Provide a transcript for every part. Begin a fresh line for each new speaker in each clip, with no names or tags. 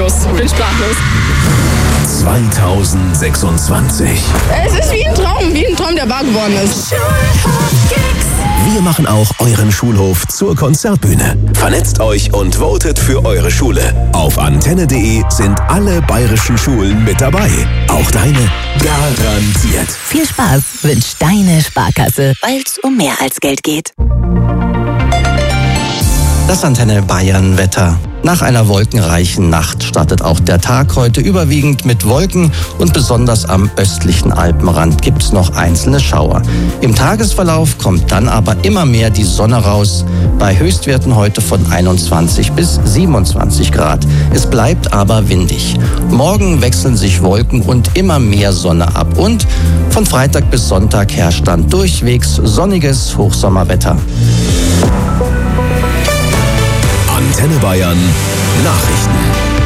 sprachlos.
2026.
Es ist wie ein Traum, der wahr geworden ist.
Wir machen auch euren Schulhof zur Konzertbühne. Vernetzt euch und votet für eure Schule. Auf antenne.de sind alle bayerischen Schulen mit dabei. Auch deine garantiert.
Viel Spaß wünscht deine Sparkasse, weil es um mehr als Geld geht.
Das Antenne Bayern Wetter. Nach einer wolkenreichen Nacht startet auch der Tag heute überwiegend mit Wolken und besonders am östlichen Alpenrand gibt es noch einzelne Schauer. Im Tagesverlauf kommt dann aber immer mehr die Sonne raus, bei Höchstwerten heute von 21 bis 27 Grad. Es bleibt aber windig. Morgen wechseln sich Wolken und immer mehr Sonne ab und von Freitag bis Sonntag herrscht dann durchwegs sonniges Hochsommerwetter.
Antenne Bayern Nachrichten.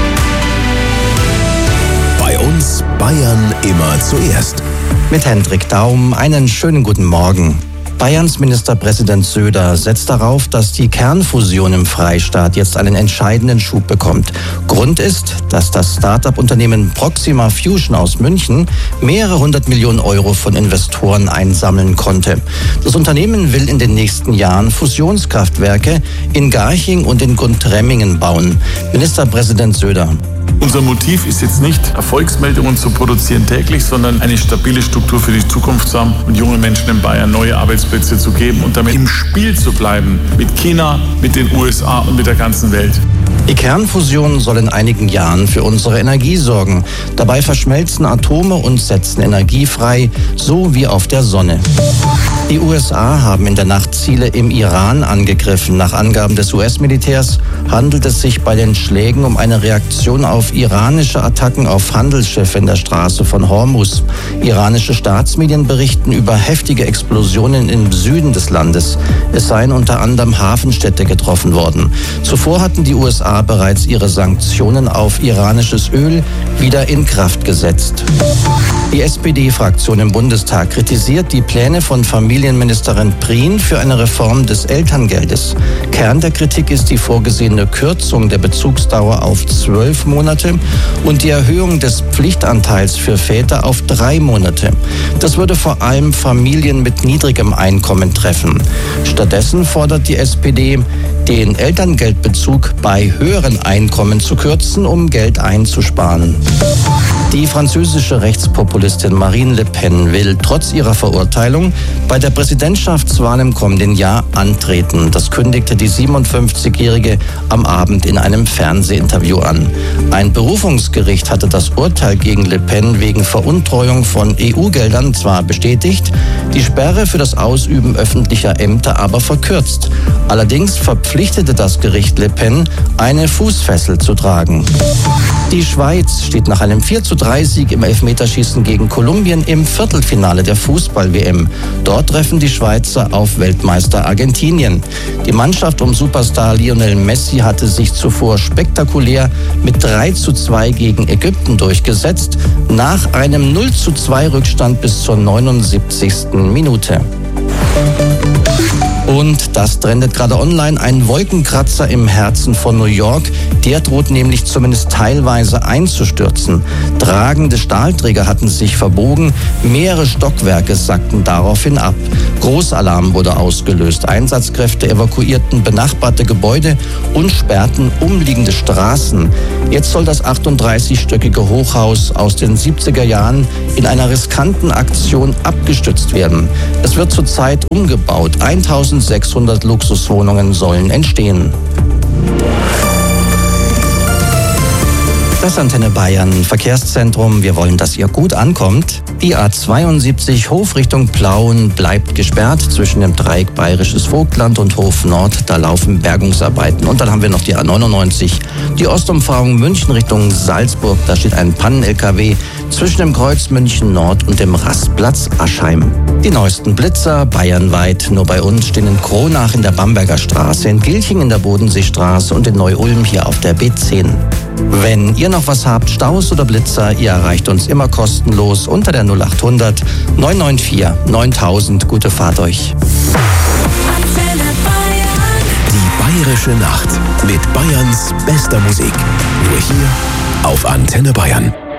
Bei uns Bayern immer zuerst.
Mit Hendrik Daum einen schönen guten Morgen. Bayerns Ministerpräsident Söder setzt darauf, dass die Kernfusion im Freistaat jetzt einen entscheidenden Schub bekommt. Grund ist, dass das Start-up-Unternehmen Proxima Fusion aus München mehrere 100 Millionen Euro von Investoren einsammeln konnte. Das Unternehmen will in den nächsten Jahren Fusionskraftwerke in Garching und in Gundremmingen bauen. Ministerpräsident Söder.
Unser Motiv ist jetzt nicht, Erfolgsmeldungen zu produzieren täglich, sondern eine stabile Struktur für die Zukunft zu haben und jungen Menschen in Bayern neue Arbeitsplätze zu geben und damit im Spiel zu bleiben mit China, mit den USA und mit der ganzen Welt.
Die Kernfusion soll in einigen Jahren für unsere Energie sorgen. Dabei verschmelzen Atome und setzen Energie frei, so wie auf der Sonne. Die USA haben in der Nacht Ziele im Iran angegriffen. Nach Angaben des US-Militärs handelt es sich bei den Schlägen um eine Reaktion auf iranische Attacken auf Handelsschiffe in der Straße von Hormuz. Iranische Staatsmedien berichten über heftige Explosionen im Süden des Landes. Es seien unter anderem Hafenstädte getroffen worden. Zuvor hatten die USA bereits ihre Sanktionen auf iranisches Öl wieder in Kraft gesetzt. Die SPD-Fraktion im Bundestag kritisiert die Pläne von Familienministerin Prien für eine Reform des Elterngeldes. Kern der Kritik ist die vorgesehene Kürzung der Bezugsdauer auf 12 Monate und die Erhöhung des Pflichtanteils für Väter auf 3 Monate. Das würde vor allem Familien mit niedrigem Einkommen treffen. Stattdessen fordert die SPD, den Elterngeldbezug bei höheren Einkommen zu kürzen, um Geld einzusparen. Die französische Rechtspopulistin Marine Le Pen will trotz ihrer Verurteilung bei der Präsidentschaftswahl im kommenden Jahr antreten. Das kündigte die 57-Jährige am Abend in einem Fernsehinterview an. Ein Berufungsgericht hatte das Urteil gegen Le Pen wegen Veruntreuung von EU-Geldern zwar bestätigt, die Sperre für das Ausüben öffentlicher Ämter aber verkürzt. Allerdings verpflichtete das Gericht Le Pen, eine Fußfessel zu tragen. Die Schweiz steht nach einem 4:3-Sieg im Elfmeterschießen gegen Kolumbien im Viertelfinale der Fußball-WM. Dort treffen die Schweizer auf Weltmeister Argentinien. Die Mannschaft um Superstar Lionel Messi hatte sich zuvor spektakulär mit 3:2 gegen Ägypten durchgesetzt, nach einem 0:2 Rückstand bis zur 79. Minute. Und das trendet gerade online, ein Wolkenkratzer im Herzen von New York. Der droht nämlich zumindest teilweise einzustürzen. Tragende Stahlträger hatten sich verbogen, mehrere Stockwerke sackten daraufhin ab. Großalarm wurde ausgelöst. Einsatzkräfte evakuierten benachbarte Gebäude und sperrten umliegende Straßen. Jetzt soll das 38-stöckige Hochhaus aus den 70er Jahren in einer riskanten Aktion abgestützt werden. Es wird zurzeit umgebaut. 1600 Luxuswohnungen sollen entstehen. Das Antenne Bayern Verkehrszentrum. Wir wollen, dass ihr gut ankommt. Die A72 Hof Richtung Plauen bleibt gesperrt zwischen dem Dreieck Bayerisches Vogtland und Hof Nord. Da laufen Bergungsarbeiten. Und dann haben wir noch die A99, die Ostumfahrung München Richtung Salzburg. Da steht ein Pannen-LKW zwischen dem Kreuz München Nord und dem Rastplatz Aschheim. Die neuesten Blitzer bayernweit. Nur bei uns stehen in Kronach in der Bamberger Straße, in Gilching in der Bodenseestraße und in Neu-Ulm hier auf der B10. Wenn ihr noch was habt, Staus oder Blitzer, ihr erreicht uns immer kostenlos unter der 0800 994 9000. Gute Fahrt euch.
Die Bayerische Nacht mit Bayerns bester Musik. Nur hier auf Antenne Bayern.